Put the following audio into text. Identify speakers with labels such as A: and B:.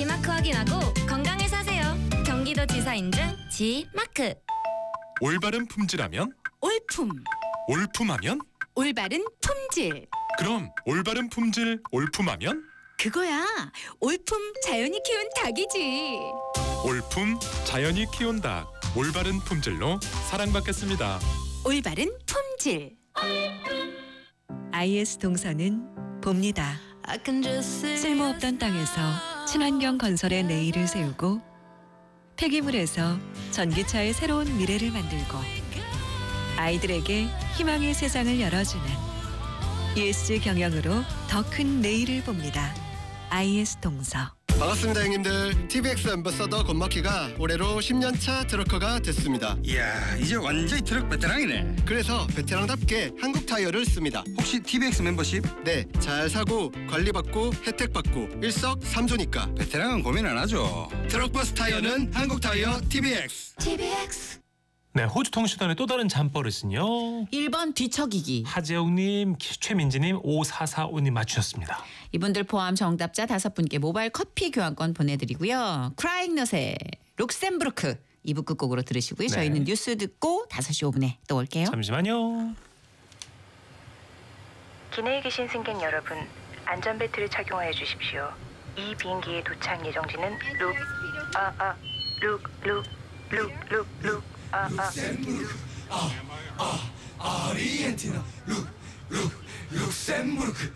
A: G마크 확인하고 건강을 사세요. 경기도지사 인증 G마크.
B: 올바른 품질하면
C: 올품.
B: 올품하면
C: 올바른 품질.
B: 그럼 올바른 품질 올품하면
C: 그거야. 올품 자연이 키운 닭이지.
B: 올품 자연이 키운 닭 올바른 품질로 사랑받겠습니다.
C: 올바른 품질.
D: IS 동서는 봅니다. 쓸모없던 땅에서 친환경 건설의 내일을 세우고 폐기물에서 전기차의 새로운 미래를 만들고 아이들에게 희망의 세상을 열어주는 ESG 경영으로 더 큰 내일을 봅니다. IS 동서.
E: 반갑습니다 형님들. TBX 앰버서더 권마키가 올해로 10년차 트럭커가 됐습니다.
F: 이야, 이제 완전히 트럭 베테랑이네.
E: 그래서 베테랑답게 한국 타이어를 씁니다.
F: 혹시 TBX 멤버십?
E: 네, 잘 사고 관리받고 혜택받고 일석삼조니까
F: 베테랑은 고민 안 하죠.
E: 트럭버스 타이어는 한국 타이어 TBX.
G: 네, 호주 통신원의 또 다른 잠버릇은요.
H: 1번 뒤척이기.
G: 하재욱님, 최민지님, 5445님 맞추셨습니다.
H: 이분들 포함 정답자 5분께 모바일 커피 교환권 보내드리고요. 크라잉넛의 룩셈부르크 2부 끝곡으로 들으시고요.
G: 네.
H: 저희는 뉴스 듣고 5시 5분에 또 올게요.
G: 잠시만요.
I: 기내에 계신 승객 여러분, 안전벨트를 착용하여 주십시오. 이 비행기의 도착 예정지는
J: 아르헨티나 룩셈부르크